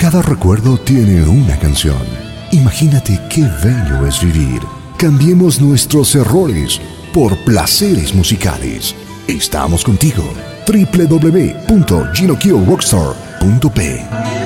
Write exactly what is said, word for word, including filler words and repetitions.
Cada recuerdo tiene una canción. Imagínate qué bello es vivir. Cambiemos nuestros errores por placeres musicales. Estamos contigo. w w w punto gino kio rockstar punto p